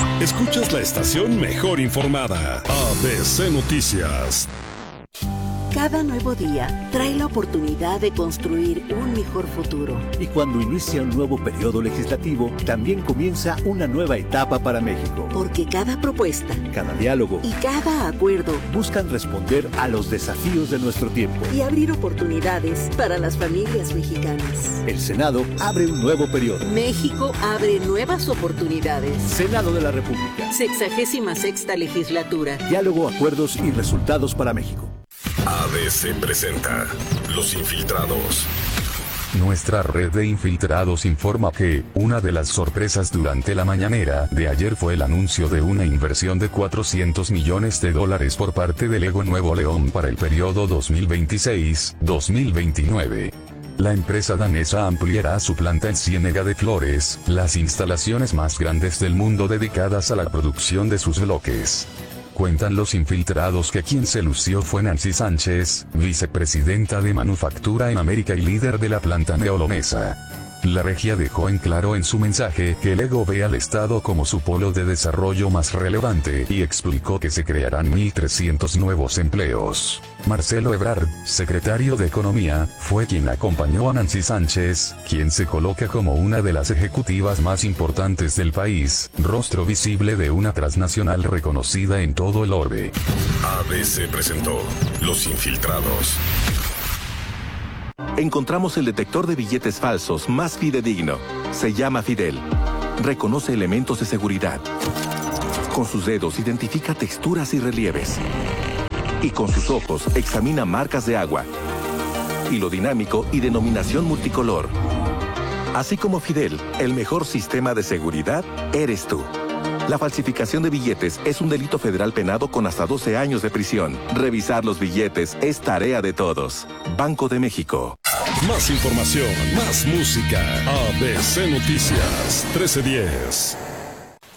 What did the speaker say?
Escuchas la estación mejor informada, ABC Noticias. Cada nuevo día trae la oportunidad de construir un mejor futuro. Y cuando inicia un nuevo periodo legislativo, también comienza una nueva etapa para México. Porque cada propuesta, cada diálogo y cada acuerdo buscan responder a los desafíos de nuestro tiempo y abrir oportunidades para las familias mexicanas. El Senado abre un nuevo periodo. México abre nuevas oportunidades. Senado de la República. 66ª legislatura. Diálogo, acuerdos y resultados para México. ABC presenta Los Infiltrados. Nuestra red de infiltrados informa que una de las sorpresas durante la mañanera de ayer fue el anuncio de una inversión de $400 millones por parte de Lego Nuevo León para el periodo 2026-2029. La empresa danesa ampliará su planta en Ciénega de Flores, las instalaciones más grandes del mundo dedicadas a la producción de sus bloques. Cuentan los infiltrados que quien se lució fue Nancy Sánchez, vicepresidenta de Manufactura en América y líder de la planta neolonesa. La regia dejó en claro en su mensaje que Lego ve al Estado como su polo de desarrollo más relevante y explicó que se crearán 1.300 nuevos empleos. Marcelo Ebrard, secretario de Economía, fue quien acompañó a Nancy Sánchez, quien se coloca como una de las ejecutivas más importantes del país, rostro visible de una transnacional reconocida en todo el orbe. ABC presentó Los Infiltrados. Encontramos el detector de billetes falsos más fidedigno. Se llama Fidel. Reconoce elementos de seguridad. Con sus dedos identifica texturas y relieves. Y con sus ojos examina marcas de agua, hilo dinámico y denominación multicolor. Así como Fidel, el mejor sistema de seguridad eres tú. La falsificación de billetes es un delito federal penado con hasta 12 años de prisión. Revisar los billetes es tarea de todos. Banco de México. Más información, más música. ABC Noticias 1310.